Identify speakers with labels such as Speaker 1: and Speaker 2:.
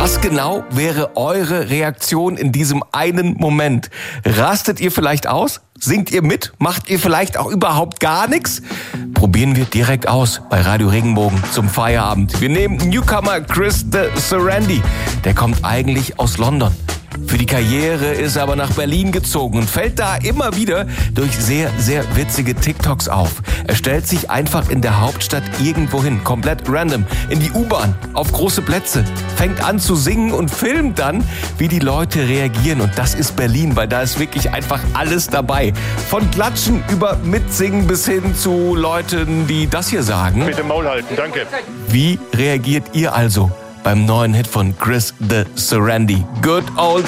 Speaker 1: Was genau wäre eure Reaktion in diesem einen Moment? Rastet ihr vielleicht aus? Singt ihr mit? Macht ihr vielleicht auch überhaupt gar nichts? Probieren wir direkt aus bei Radio Regenbogen zum Feierabend. Wir nehmen Newcomer Chris de Serendy. Der kommt eigentlich aus London. Für die Karriere ist er aber nach Berlin gezogen und fällt da immer wieder durch sehr, sehr witzige TikToks auf. Er stellt sich einfach in der Hauptstadt irgendwo hin, komplett random, in die U-Bahn, auf große Plätze, fängt an zu singen und filmt dann, wie die Leute reagieren. Und das ist Berlin, weil da ist wirklich einfach alles dabei. Von Klatschen über Mitsingen bis hin zu Leuten, die das hier sagen.
Speaker 2: Bitte Maul halten, danke.
Speaker 1: Wie reagiert ihr also beim neuen Hit von Chris de Serendy? Good Old